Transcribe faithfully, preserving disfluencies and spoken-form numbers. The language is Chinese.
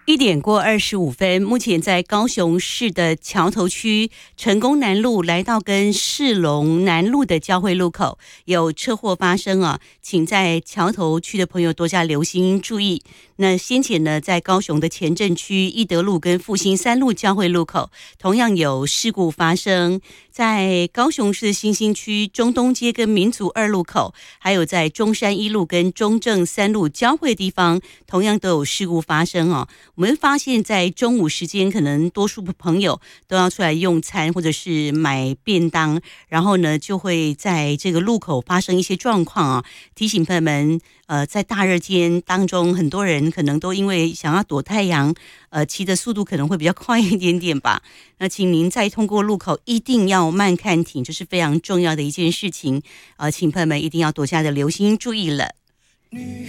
一点过二十五分，目前在高雄市的桥头区成功南路来到跟市龙南路的交汇路口有车祸发生啊，请在桥头区的朋友多加留心注意。那先前呢，在高雄的前镇区义德路跟复兴三路交汇路口同样有事故发生，在高雄市的新兴区中东街跟民族二路口，还有在中山一路跟中正三路交汇的地方同样都有事故发生哦。我们发现在中午时间可能多数朋友都要出来用餐或者是买便当，然后呢就会在这个路口发生一些状况啊。提醒朋友们呃，在大热天当中，很多人可能都因为想要躲太阳，呃，骑的速度可能会比较快一点点吧。那请您在通过路口一定要慢看停，这是非常重要的一件事情。呃，请朋友们一定要多加的留心注意了。